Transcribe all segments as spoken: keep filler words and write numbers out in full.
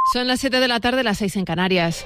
Son las siete de la tarde, las seis en Canarias.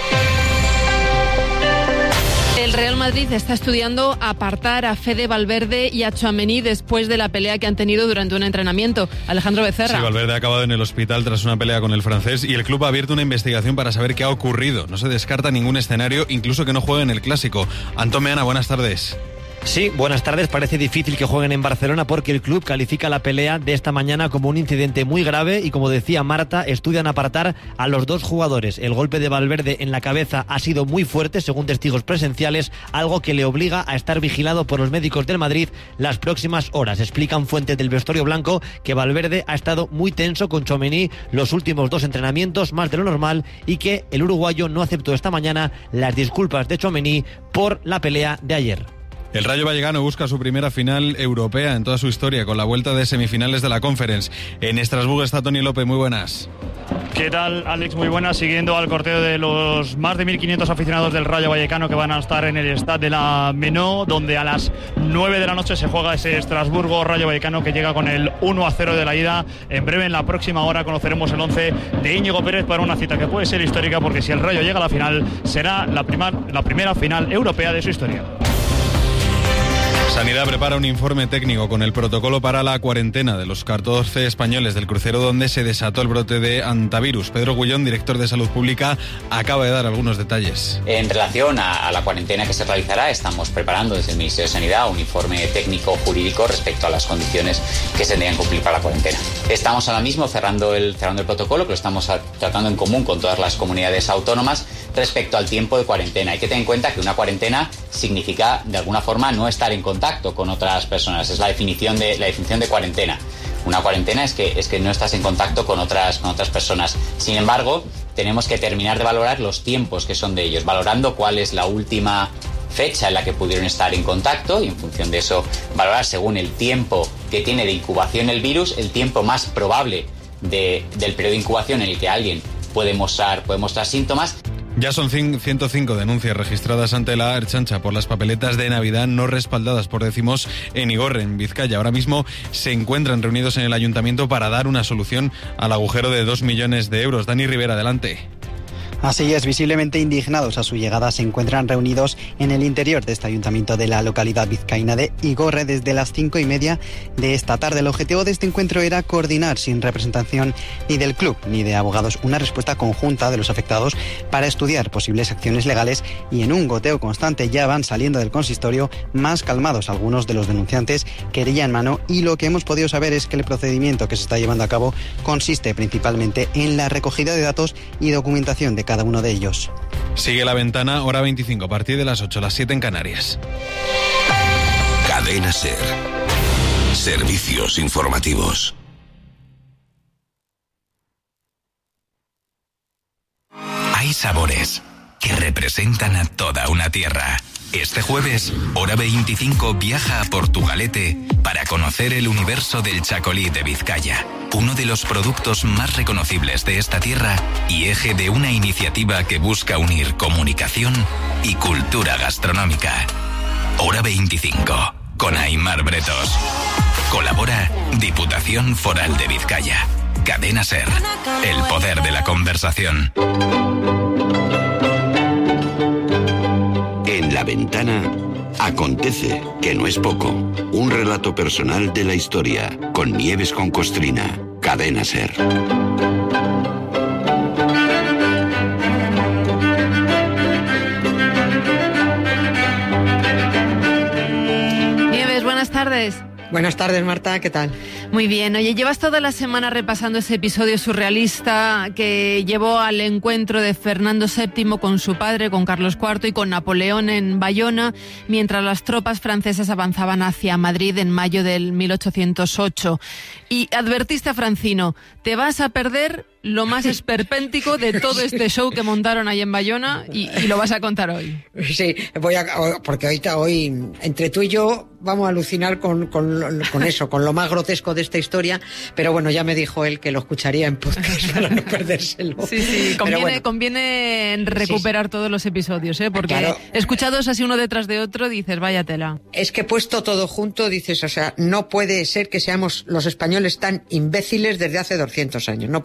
El Real Madrid está estudiando apartar a Fede Valverde y a Tchouaméni después de la pelea que han tenido durante un entrenamiento. Alejandro Becerra. Sí, Valverde ha acabado en el hospital tras una pelea con el francés y el club ha abierto una investigación para saber qué ha ocurrido. No se descarta ningún escenario, incluso que no juegue en el Clásico. Antón Meana, buenas tardes. Sí, buenas tardes. Parece difícil que jueguen en Barcelona porque el club califica la pelea de esta mañana como un incidente muy grave y, como decía Marta, estudian apartar a los dos jugadores. El golpe de Valverde en la cabeza ha sido muy fuerte, según testigos presenciales, algo que le obliga a estar vigilado por los médicos del Madrid las próximas horas. Explican fuentes del vestuario blanco que Valverde ha estado muy tenso con Tchouaméni los últimos dos entrenamientos, más de lo normal, y que el uruguayo no aceptó esta mañana las disculpas de Tchouaméni por la pelea de ayer. El Rayo Vallecano busca su primera final europea en toda su historia con la vuelta de semifinales de la Conference. En Estrasburgo está Toni López, muy buenas. ¿Qué tal, Alex? Muy buenas. Siguiendo al corteo de los más de mil quinientos aficionados del Rayo Vallecano que van a estar en el Stade de la Menó, donde a las nueve de la noche se juega ese Estrasburgo Rayo Vallecano que llega con el uno a cero de la ida. En breve, en la próxima hora, conoceremos el once de Íñigo Pérez para una cita que puede ser histórica, porque si el Rayo llega a la final, será la, prima, la primera final europea de su historia. Sanidad prepara un informe técnico con el protocolo para la cuarentena de los catorce españoles del crucero donde se desató el brote de hantavirus. Pedro Gullón, director de Salud Pública, acaba de dar algunos detalles. En relación a, a la cuarentena que se realizará, estamos preparando desde el Ministerio de Sanidad un informe técnico jurídico respecto a las condiciones que se deben cumplir para la cuarentena. Estamos ahora mismo cerrando el, cerrando el protocolo, que lo estamos tratando en común con todas las comunidades autónomas respecto al tiempo de cuarentena. Hay que tener en cuenta que una cuarentena significa, de alguna forma, no estar en contacto con otras personas. Es la definición de la definición de cuarentena. Una cuarentena es que es que no estás en contacto con otras con otras personas. Sin embargo, tenemos que terminar de valorar los tiempos que son de ellos, valorando cuál es la última fecha en la que pudieron estar en contacto y, en función de eso, valorar, según el tiempo que tiene de incubación el virus, el tiempo más probable de, del periodo de incubación en el que alguien puede mostrar puede mostrar síntomas. Ya son ciento cinco denuncias registradas ante la Ertzaintza por las papeletas de Navidad no respaldadas por décimos en Igorre, en Vizcaya. Ahora mismo se encuentran reunidos en el ayuntamiento para dar una solución al agujero de dos millones de euros. Dani Rivera, adelante. Así es, visiblemente indignados a su llegada, se encuentran reunidos en el interior de este ayuntamiento de la localidad vizcaína de Igorre desde las cinco y media de esta tarde. El objetivo de este encuentro era coordinar, sin representación ni del club ni de abogados, una respuesta conjunta de los afectados para estudiar posibles acciones legales, y en un goteo constante ya van saliendo del consistorio más calmados algunos de los denunciantes, querella en mano, y lo que hemos podido saber es que el procedimiento que se está llevando a cabo consiste principalmente en la recogida de datos y documentación de cada uno de ellos. Sigue La Ventana, hora veinticinco, a partir de las ocho, las siete en Canarias. Cadena SER. Servicios informativos. Hay sabores que representan a toda una tierra. Este jueves, hora veinticinco, viaja a Portugalete para conocer el universo del chacolí de Vizcaya, uno de los productos más reconocibles de esta tierra y eje de una iniciativa que busca unir comunicación y cultura gastronómica. Hora veinticinco, con Aimar Bretos. Colabora Diputación Foral de Vizcaya. Cadena SER, el poder de la conversación. En La Ventana, acontece, que no es poco. Un relato personal de la historia, con Nieves con Costrina. Cadena SER. Nieves, buenas tardes. Buenas tardes, Marta, ¿qué tal? Muy bien. Oye, llevas toda la semana repasando ese episodio surrealista que llevó al encuentro de Fernando séptimo con su padre, con Carlos cuarto, y con Napoleón en Bayona, mientras las tropas francesas avanzaban hacia Madrid en mayo del mil ochocientos ocho. Y advertiste a Francino, te vas a perder lo más esperpéntico de todo este show que montaron ahí en Bayona, y, y lo vas a contar hoy. Sí, voy a, porque ahorita hoy, entre tú y yo, vamos a alucinar con, con, con eso, con lo más grotesco de esta historia, pero bueno, ya me dijo él que lo escucharía en podcast para no perdérselo. Sí, sí, conviene, bueno, conviene recuperar sí, sí. todos los episodios, ¿eh? Porque claro, escuchados así uno detrás de otro, dices, vaya tela. Es que puesto todo junto, dices, o sea, no puede ser que seamos los españoles tan imbéciles desde hace doscientos años, no puede ser.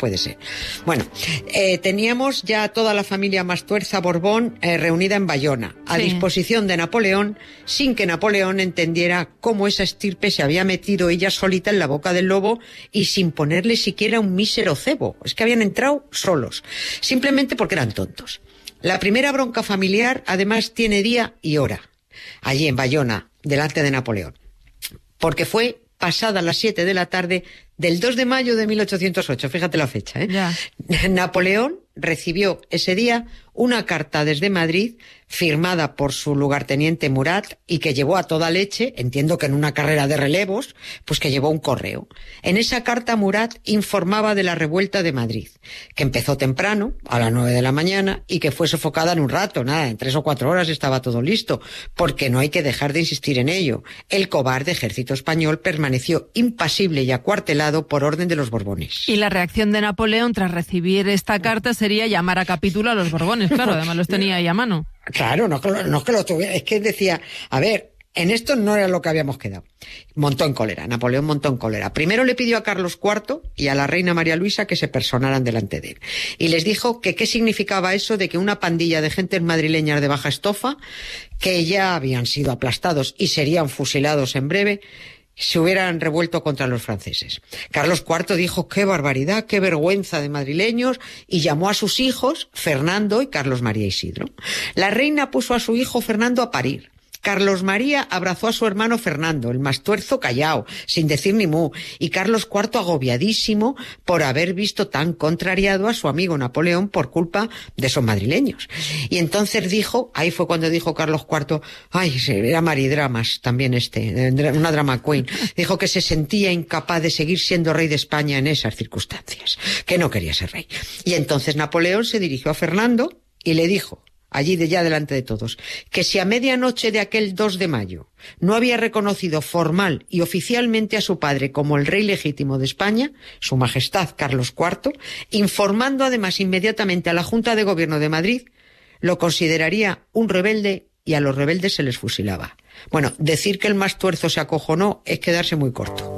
Bueno, eh, teníamos ya toda la familia Mastuerza Borbón eh, reunida en Bayona, a sí. disposición de Napoleón, sin que Napoleón entendiera cómo esa estirpe se había metido ella solita en la boca del lobo y sin ponerle siquiera un mísero cebo. Es que habían entrado solos, simplemente porque eran tontos. La primera bronca familiar, además, tiene día y hora, allí en Bayona, delante de Napoleón, porque fue pasada las siete de la tarde del dos de mayo de mil ochocientos ocho, fíjate la fecha, ¿eh? Ya. Napoleón recibió ese día una carta desde Madrid firmada por su lugarteniente Murat y que llevó a toda leche, entiendo que en una carrera de relevos, pues que llevó un correo. En esa carta Murat informaba de la revuelta de Madrid, que empezó temprano, a las nueve de la mañana, y que fue sofocada en un rato, nada, en tres o cuatro horas estaba todo listo, porque no hay que dejar de insistir en ello. El cobarde ejército español permaneció impasible y acuartelado por orden de los Borbones. Y la reacción de Napoleón tras recibir esta carta sería llamar a capítulo a los Borbones, claro, además los tenía ahí a mano. Claro, no, no es que lo tuviera, es que decía, a ver, en esto no era lo que habíamos quedado. Montó en cólera, Napoleón montó en cólera. Primero le pidió a Carlos cuarto y a la reina María Luisa que se personaran delante de él. Y les dijo que qué significaba eso de que una pandilla de gentes madrileñas de baja estofa, que ya habían sido aplastados y serían fusilados en breve, se hubieran revuelto contra los franceses. Carlos cuarto dijo qué barbaridad, qué vergüenza de madrileños y llamó a sus hijos Fernando y Carlos María Isidro. La reina puso a su hijo Fernando a parir. Carlos María abrazó a su hermano Fernando, el Mastuerzo callao, sin decir ni mu, y Carlos cuarto agobiadísimo por haber visto tan contrariado a su amigo Napoleón por culpa de esos madrileños. Y entonces dijo, ahí fue cuando dijo Carlos cuarto, ay, era maridramas también este, una drama queen, dijo que se sentía incapaz de seguir siendo rey de España en esas circunstancias, que no quería ser rey. Y entonces Napoleón se dirigió a Fernando y le dijo, allí de ya delante de todos, que si a medianoche de aquel dos de mayo no había reconocido formal y oficialmente a su padre como el rey legítimo de España, su majestad Carlos cuarto, informando además inmediatamente a la Junta de Gobierno de Madrid, lo consideraría un rebelde y a los rebeldes se les fusilaba. Bueno, decir que el Mastuerzo se acojonó es quedarse muy corto.